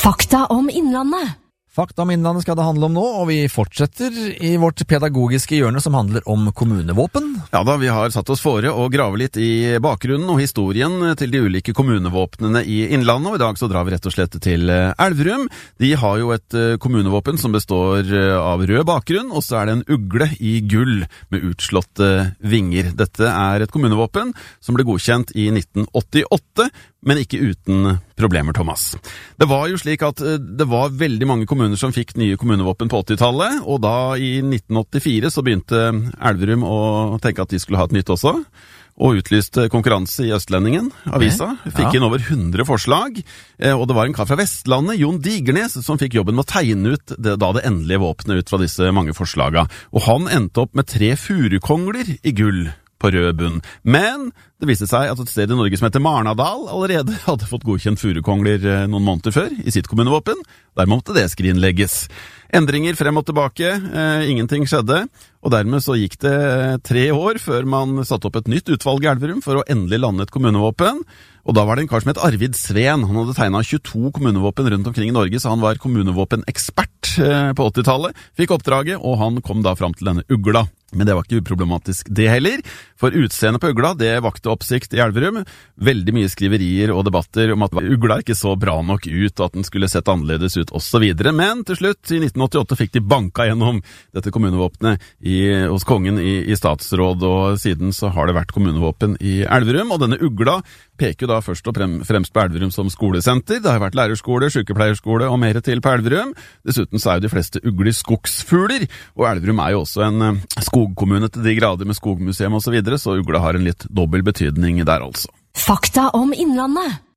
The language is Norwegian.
Fakta om Innlandet. Fakta om Innlandet skal det handle om nå, og vi fortsetter i vårt pedagogiske hjørne som handler om kommunevåpen. Ja da, vi har satt oss fore å grave litt i bakgrunnen og historien til de ulike kommunevåpnene i Innlandet, og i dag så drar vi rett og slett til Elverum. De har jo et kommunevåpen som består av rød bakgrunn, og så er det en ugle i gull med utslåtte vinger. Dette er et kommunevåpen som ble godkjent i 1988, men ikke uten problemer, Thomas. Det var jo slik at det var veldig mange kommuner som fikk nye kommunevåpen på 80-tallet, og da i 1984 så begynte Elverum å tenke at de skulle ha et nytt også, og utlyste konkurranse i Østlendingen, avisa. Fikk inn over 100 forslag, og det var en kar fra Vestlandet, Jon Digernes, som fikk jobben med å tegne ut det endelige våpenet ut fra disse mange forslaga. Og han endte opp med 3 furukongler i gull på rød bunn. Men det viste seg at et sted i Norge som heter Marnardal allerede hadde fått godkjent furukongler noen måneder før i sitt kommunevåpen. Der måtte det skrinlegges. Endringer frem og tilbake, ingenting skjedde, og dermed så gikk det 3 år før man satte opp et nytt utvalg i Elverum for å endelig lande et kommunevåpen. Og da var det en kar som het Arvid Sveen. Han hadde tegnet 22 kommunevåpen rundt omkring i Norge, så han var kommunevåpenekspert på 80-tallet. Fikk oppdraget, og han kom da fram til denne ugla. Men det var ikke uproblematisk det heller, for utseendet på ugla, det vakte oppsikt i Elverum. Veldig mye skriverier og debatter om at ugla ikke så bra nok ut, at den skulle sett annerledes ut, og så videre. Men til slutt, i 1988, fikk de banka gjennom dette kommunevåpenet hos kongen i statsråd, og siden så har det vært kommunevåpen i Elverum, og denne ugla peker jo da først og fremst på Elverum som skolesenter. Det har vært lærerskole, sykepleierskole og mer til på Elverum. Dessuten så er jo de fleste ugler skogsfugler, og Elverum er jo også en skogkommune til de grader med skogmuseum og så videre, så ugla har en litt dobbel betydning der altså. Fakta om Innlandet.